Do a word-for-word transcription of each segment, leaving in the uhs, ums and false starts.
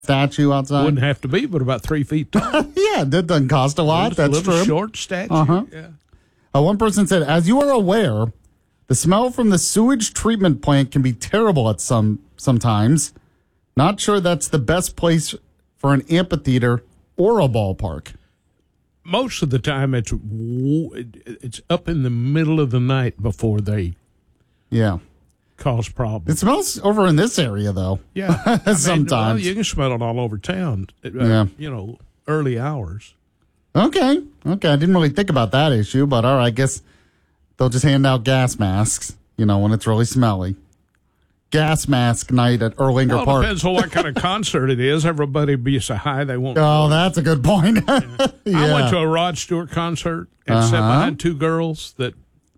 statue outside. Wouldn't have to be, but about three feet tall. Yeah, that doesn't cost a lot. That's That's a little true. short statue. Uh-huh. Yeah. Uh, one person said, as you are aware, the smell from the sewage treatment plant can be terrible at some sometimes. Not sure that's the best place for an amphitheater or a ballpark. Most of the time, it's it's up in the middle of the night before they Yeah. cause It problems. smells over in this area, though. Yeah, I mean, Sometimes. well, you can smell it all over town. Uh, Yeah. You know, early hours. Okay. Okay. I didn't really think about that issue, but all right, I guess they'll just hand out gas masks, you know, when it's really smelly. Gas mask night at Erlanger Well, it Park. depends on what kind of concert it is. Everybody be so high they won't. Oh, that's a good point. yeah. I went to a Rod Stewart concert and Uh-huh. sat behind two girls that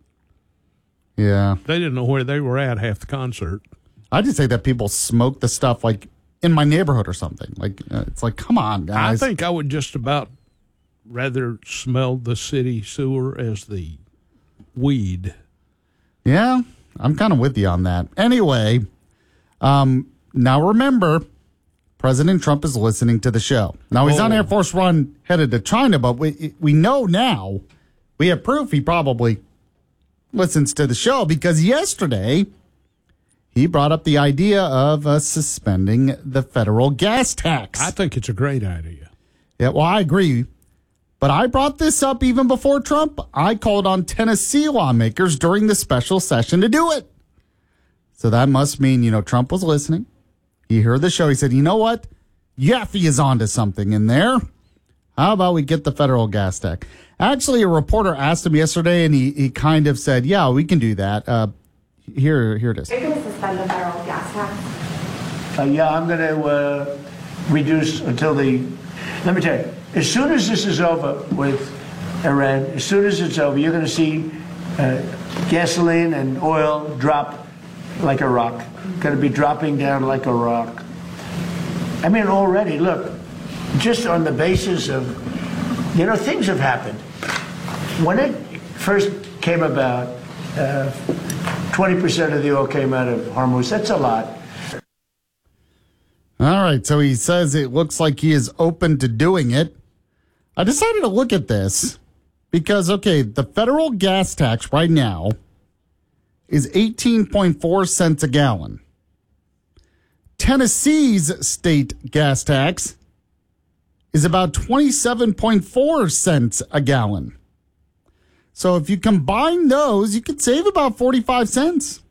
Yeah. they didn't know where they were at half the concert. I just say that people smoke the stuff like in my neighborhood or something. Like uh, it's like, come on, I guys. think I would just about rather smell the city sewer as the weed. Yeah, I'm kind of with you on that. Anyway, um, now remember, President Trump is listening to the show. Now he's on Oh. Air Force One headed to China, but we we know now, we have proof he probably listens to the show because yesterday he brought up the idea of uh, suspending the federal gas tax. I think it's a great idea. Yeah, well, I agree. But I brought this up even before Trump. I called on Tennessee lawmakers during the special session to do it. So that must mean, you know, Trump was listening. He heard the show. He said, you know what? Yaffe is onto something in there. How about we get the federal gas tax? Actually, a reporter asked him yesterday, and he, he kind of said, yeah, we can do that. Uh, here, here it is. Are you going to suspend the federal gas tax? Uh, yeah, I'm going to uh, reduce until the, let me tell you, as soon as this is over with Iran, as soon as it's over, you're going to see uh, gasoline and oil drop like a rock. Going to be dropping down like a rock. I mean, already, look, just on the basis of, you know, things have happened. When it first came about, uh, twenty percent of the oil came out of Hormuz. That's a lot. All right, so he says it looks like he is open to doing it. I decided to look at this because, okay, the federal gas tax right now is eighteen point four cents a gallon. Tennessee's state gas tax is about twenty-seven point four cents a gallon. So if you combine those, you could save about forty-five cents.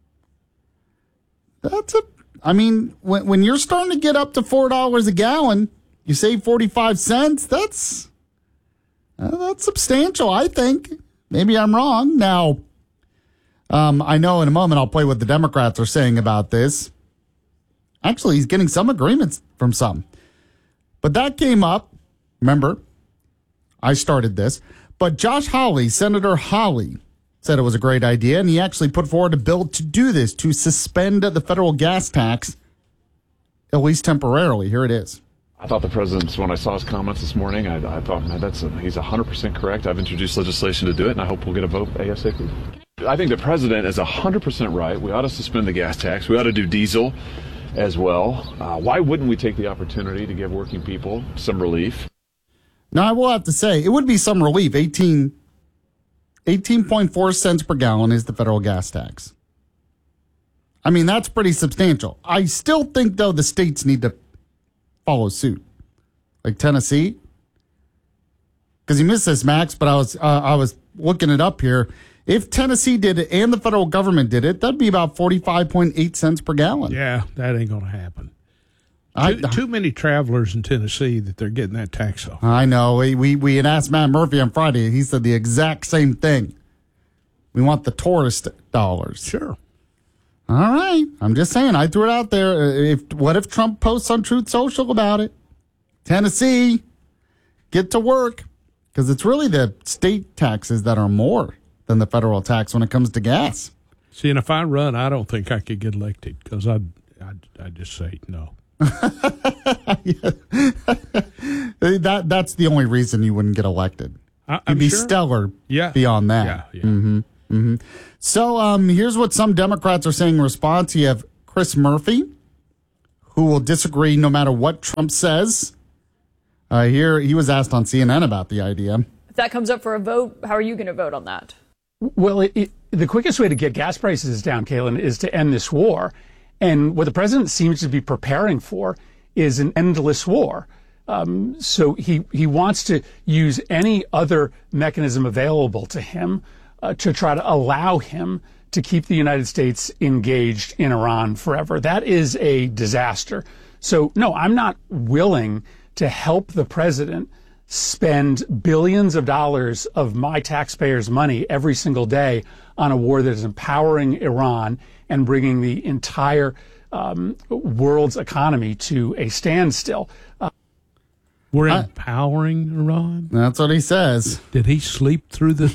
That's a, I mean, when, when you're starting to get up to four dollars a gallon, you save forty-five cents. That's, uh, that's substantial, I think. Maybe I'm wrong. Now, um, I know in a moment I'll play what the Democrats are saying about this. Actually, he's getting some agreements from some. But that came up. Remember, I started this. But Josh Hawley, Senator Hawley, said it was a great idea, and he actually put forward a bill to do this, to suspend the federal gas tax, at least temporarily. Here it is. I thought the president's, when I saw his comments this morning, I, I thought, man, that's a, he's one hundred percent correct. I've introduced legislation to do it, and I hope we'll get a vote ASAP. I think the president is one hundred percent right. We ought to suspend the gas tax. We ought to do diesel as well. Uh, why wouldn't we take the opportunity to give working people some relief? Now, I will have to say, it would be some relief. eighteen, eighteen point four cents per gallon is the federal gas tax. I mean, that's pretty substantial. I still think, though, the states need to follow suit. Like Tennessee. Because you missed this, Max, but I was uh, I was looking it up here. If Tennessee did it and the federal government did it, that'd be about forty-five point eight cents per gallon. Yeah, that ain't going to happen. I, Too, too many travelers in Tennessee that they're getting that tax off. I know. We, we, we had asked Matt Murphy on Friday. He said the exact same thing. We want the tourist dollars. Sure. All right. I'm just saying. I threw it out there. If What if Trump posts on Truth Social about it? Tennessee, get to work. Because it's really the state taxes that are more than the federal tax when it comes to gas. See, and if I run, I don't think I could get elected because I'd, I'd, I'd just say no. that That's the only reason you wouldn't get elected. I, You'd I'm be sure. stellar Yeah. beyond that. Yeah, yeah. Mm-hmm, mm-hmm. So um, here's what some Democrats are saying in response. You have Chris Murphy, who will disagree no matter what Trump says. Uh, here, he was asked on C N N about the idea. If that comes up for a vote, how are you going to vote on that? Well, it, it, the quickest way to get gas prices down, Kaylin, is to end this war. And what the president seems to be preparing for is an endless war. Um, so he, he wants to use any other mechanism available to him uh, to try to allow him to keep the United States engaged in Iran forever. That is a disaster. So, no, I'm not willing to help the president spend billions of dollars of my taxpayers' money every single day on a war that is empowering Iran and bringing the entire um, world's economy to a standstill. Uh, We're I, empowering Iran? That's what he says. Did he sleep through the...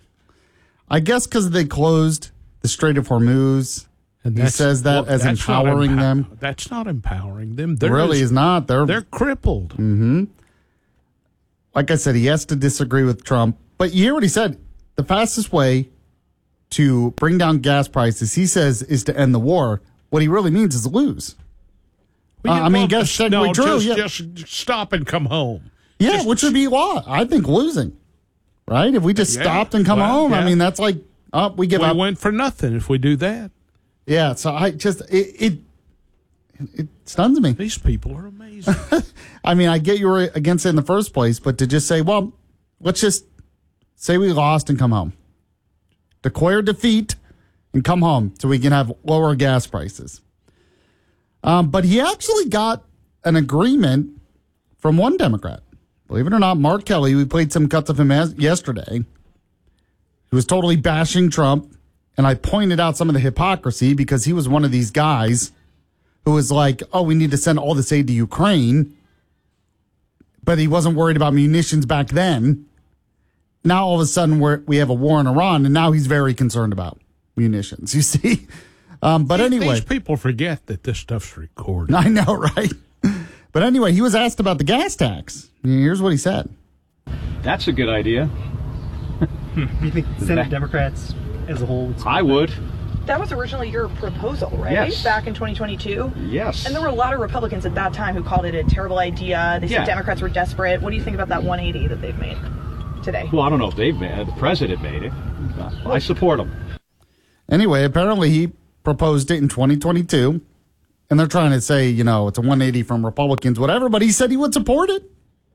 I guess because they closed the Strait of Hormuz. And he says that well, as empowering empower- them. That's not empowering them. There really is, is not. They're, they're crippled. Mm-hmm. Like I said, he has to disagree with Trump. But you hear what he said. The fastest way to bring down gas prices, he says, is to end the war. What he really means is lose. Well, uh, yeah, I mean, well, guess just, no, Drew, just, yeah. just stop and come home. Yeah, just, which would be law. I think losing, right? If we just yeah, stopped and come well, home, yeah. I mean, that's like, oh, we give we up. We went for nothing if we do that. Yeah, so I just, it, it, it stuns me. These people are amazing. I mean, I get you were against it in the first place, but to just say, well, let's just say we lost and come home. Declare defeat and come home so we can have lower gas prices. Um, but he actually got an agreement from one Democrat. Believe it or not, Mark Kelly, we played some cuts of him as, yesterday. He was totally bashing Trump, and I pointed out some of the hypocrisy because he was one of these guys who was like, oh, we need to send all this aid to Ukraine, but he wasn't worried about munitions back then. Now, all of a sudden, we're, we have a war in Iran, and now he's very concerned about munitions, you see? Um, but anyway. These people forget that this stuff's recorded. I know, right? But anyway, he was asked about the gas tax. Here's what he said. That's a good idea. Do you think Senate Democrats as a whole would support I would. That was originally your proposal, right? Yes. Back in twenty twenty-two? Yes. And there were a lot of Republicans at that time who called it a terrible idea. They said yeah. Democrats were desperate. What do you think about that one eighty that they've made today? Well, I don't know if they've made it. The president made it. I support him. Anyway, apparently he proposed it in twenty twenty-two, and they're trying to say, you know, it's a one eighty from Republicans, whatever, but he said he would support it.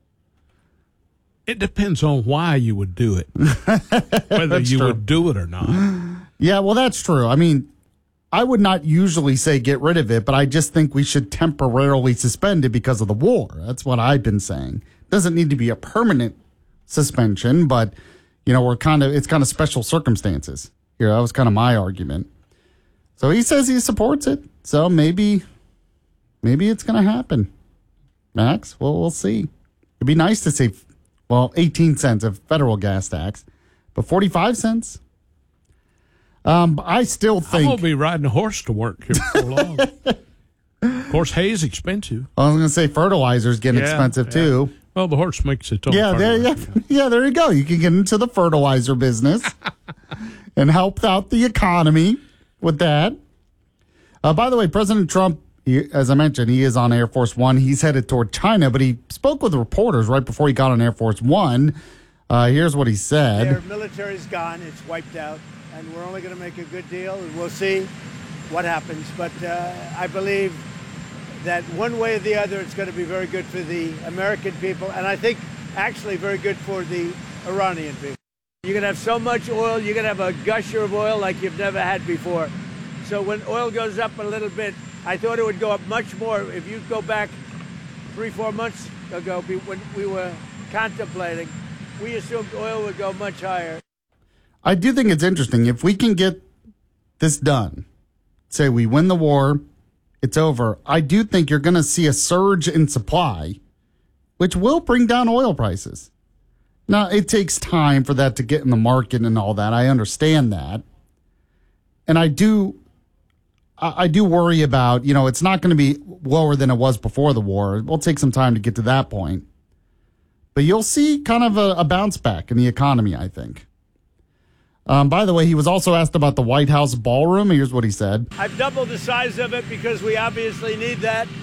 It depends on why you would do it, whether you true. would do it or not. Yeah, well, that's true. I mean, I would not usually say get rid of it, but I just think we should temporarily suspend it because of the war. That's what I've been saying. It doesn't need to be a permanent suspension, but, you know, we're kind of, it's kind of special circumstances. Here, that was kind of my argument. So he says he supports it. So maybe, maybe it's going to happen. Max, well, we'll see. It'd be nice to see, well, eighteen cents of federal gas tax, but forty-five cents. Um, I still think. I'm going to be riding a horse to work here before long. Of course, hay is expensive. I was going to say fertilizer's getting Yeah, expensive yeah. too. Well, the horse makes its own. Yeah, there, yeah, yeah, there you go. You can get into the fertilizer business and help out the economy with that. Uh, by the way, President Trump, he, as I mentioned, he is on Air Force One. He's headed toward China, but he spoke with reporters right before he got on Air Force One. Uh, here's what he said. Their military's gone. It's wiped out. And we're only going to make a good deal. And we'll see what happens. But uh, I believe that one way or the other, it's going to be very good for the American people. And I think actually very good for the Iranian people. You're going to have so much oil. You're going to have a gusher of oil like you've never had before. So when oil goes up a little bit, I thought it would go up much more. If you go back three, four months ago, when we were contemplating, we assumed oil would go much higher. I do think it's interesting. If we can get this done, say we win the war, it's over, I do think you're going to see a surge in supply, which will bring down oil prices. Now, it takes time for that to get in the market and all that. I understand that. And I do, I do worry about, you know, it's not going to be lower than it was before the war. It will take some time to get to that point. But you'll see kind of a, a bounce back in the economy, I think. Um, by the way, he was also asked about the White House ballroom. Here's what he said. I've doubled the size of it because we obviously need that.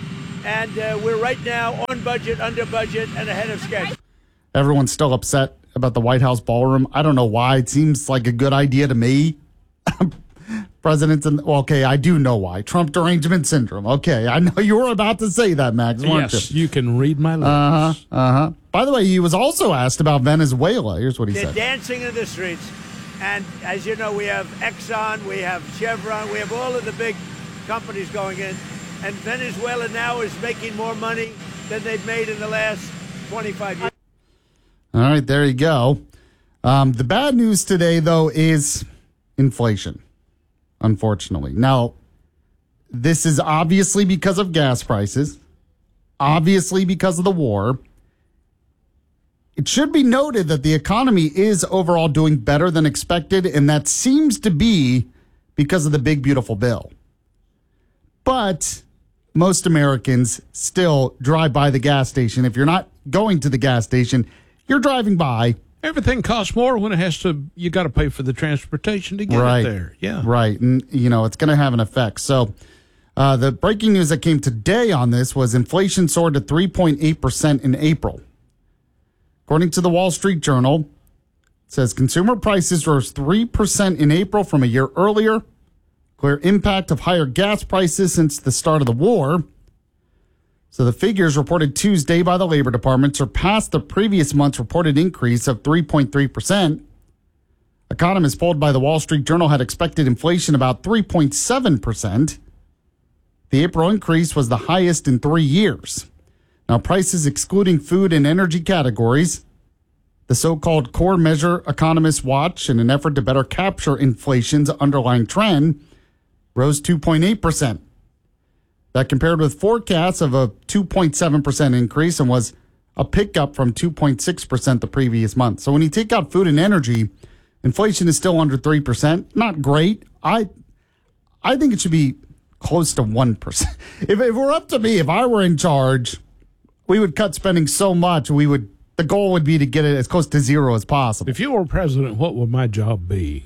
and uh, we're right now on budget, under budget, and ahead of schedule. Everyone's still upset about the White House ballroom. I don't know why. It seems like a good idea to me. Presidents and well, okay, I do know why. Trump derangement syndrome. Okay, I know you were about to say that, Max, weren't yes, you? you can read my lips. Uh huh. Uh huh. By the way, he was also asked about Venezuela. Here's what he They're said. dancing in the streets, and as you know, we have Exxon, we have Chevron, we have all of the big companies going in, and Venezuela now is making more money than they've made in the last twenty-five years. All right, there you go. Um, the bad news today, though, is inflation. Unfortunately. Now, this is obviously because of gas prices, obviously because of the war. It should be noted that the economy is overall doing better than expected, and that seems to be because of the big, beautiful bill. But most Americans still drive by the gas station. If you're not going to the gas station, you're driving by. Everything costs more when it has to, you got to pay for the transportation to get right. it there. Yeah. Right. And, you know, it's going to have an effect. So uh, the breaking news that came today on this was inflation soared to three point eight percent in April. According to the Wall Street Journal, it says consumer prices rose three percent in April from a year earlier. Clear impact of higher gas prices since the start of the war. So the figures reported Tuesday by the Labor Department surpassed the previous month's reported increase of three point three percent. Economists polled by the Wall Street Journal had expected inflation about three point seven percent. The April increase was the highest in three years. Now, prices excluding food and energy categories, the so-called core measure economists watch in an effort to better capture inflation's underlying trend, rose two point eight percent. That compared with forecasts of a two point seven percent increase and was a pickup from two point six percent the previous month. So when you take out food and energy, inflation is still under three percent. Not great. I I think it should be close to one percent. If it were up to me, if I were in charge, we would cut spending so much, we would. The goal would be to get it as close to zero as possible. If you were president, what would my job be?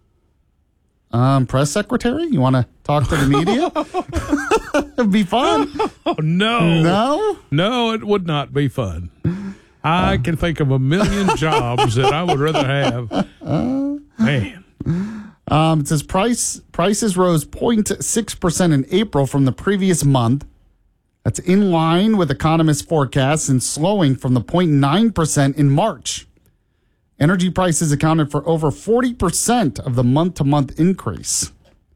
Um, press secretary? You want to talk to the media? It'd be fun. Oh, no. No? No, it would not be fun. I uh, can think of a million jobs that I would rather have. Uh, Man. Um, it says price prices rose zero point six percent in April from the previous month. That's in line with economists' forecasts and slowing from the zero point nine percent in March. Energy prices accounted for over forty percent of the month-to-month increase.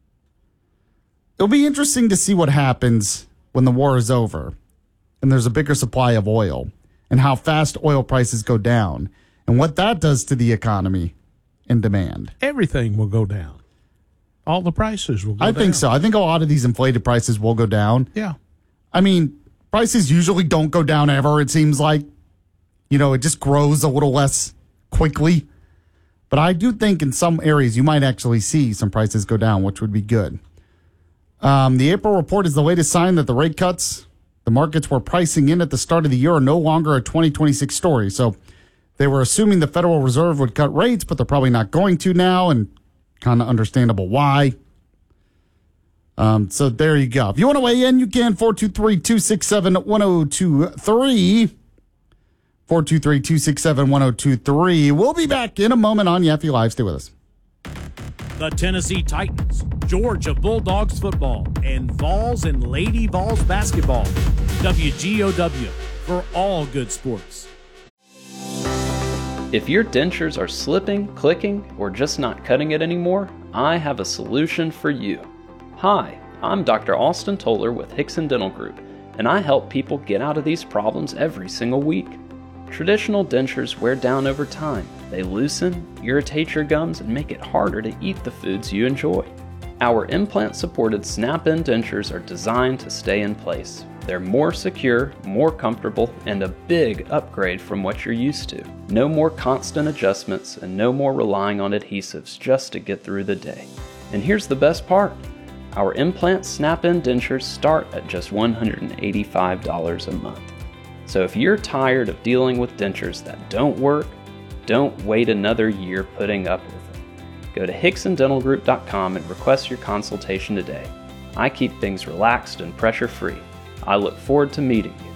It'll be interesting to see what happens when the war is over and there's a bigger supply of oil and how fast oil prices go down and what that does to the economy and demand. Everything will go down. All the prices will go I down. I think so. I think a lot of these inflated prices will go down. Yeah. I mean, prices usually don't go down ever, it seems like. You know, it just grows a little less quickly. But I do think in some areas you might actually see some prices go down, which would be good. Um, the April report is the latest sign that the rate cuts the markets were pricing in at the start of the year are no longer a twenty twenty-six story. So they were assuming the Federal Reserve would cut rates, but they're probably not going to now, and kind of understandable why. Um, so there you go. If you want to weigh in, you can. four two three, two six seven, one zero two three. four two three, two six seven, one zero two three. We'll be back in a moment on Yaffe Live. Stay with us. The Tennessee Titans, Georgia Bulldogs football, and Vols and Lady Vols basketball. W G O W for all good sports. If your dentures are slipping, clicking, or just not cutting it anymore, I have a solution for you. Hi, I'm Doctor Austin Toller with Hickson Dental Group, and I help people get out of these problems every single week. Traditional dentures wear down over time. They loosen, irritate your gums, and make it harder to eat the foods you enjoy. Our implant-supported snap-in dentures are designed to stay in place. They're more secure, more comfortable, and a big upgrade from what you're used to. No more constant adjustments and no more relying on adhesives just to get through the day. And here's the best part. Our implant snap-in dentures start at just one hundred eighty-five dollars a month. So if you're tired of dealing with dentures that don't work, don't wait another year putting up with it. Go to Hickson Dental Group dot com and request your consultation today. I keep things relaxed and pressure-free. I look forward to meeting you.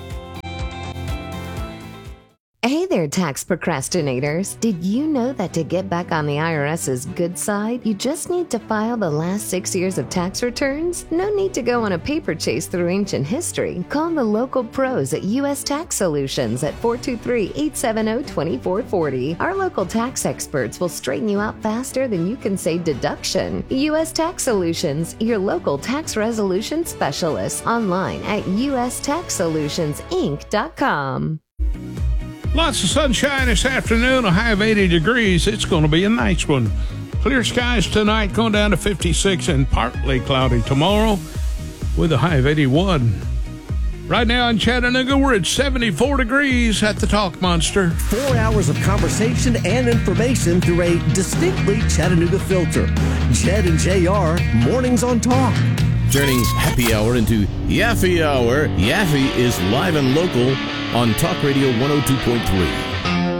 Hey there, tax procrastinators. Did you know that to get back on the IRS's good side, you just need to file the last six years of tax returns? No need to go on a paper chase through ancient history. Call the local pros at U S Tax Solutions at four two three, eight seven zero, two four four zero. Our local tax experts will straighten you out faster than you can say deduction. U S Tax Solutions, your local tax resolution specialist. Online at U S tax solutions inc dot com. Lots of sunshine this afternoon, a high of eighty degrees. It's going to be a nice one. Clear skies tonight, going down to fifty-six, and partly cloudy tomorrow with a high of eighty-one. Right now in Chattanooga, we're at seventy-four degrees at the Talk Monster. Four hours of conversation and information through a distinctly Chattanooga filter. Jed and J R, Mornings on Talk. Turning happy hour into Yaffee Hour. Yaffee is live and local on Talk Radio one oh two point three.